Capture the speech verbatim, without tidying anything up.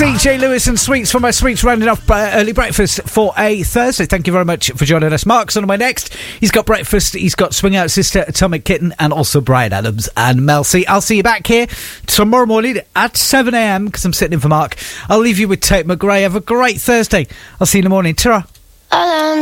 C J Lewis and Sweets for my Sweets rounding off uh, early breakfast for a Thursday. Thank you very much for joining us. Mark's on my next. He's got breakfast. He's got Swing Out Sister, Atomic Kitten, and also Brian Adams and Mel C. I'll see you back here tomorrow morning at seven a.m. because I'm sitting in for Mark. I'll leave you with Tate McRae. Have a great Thursday. I'll see you in the morning. Ta-ra.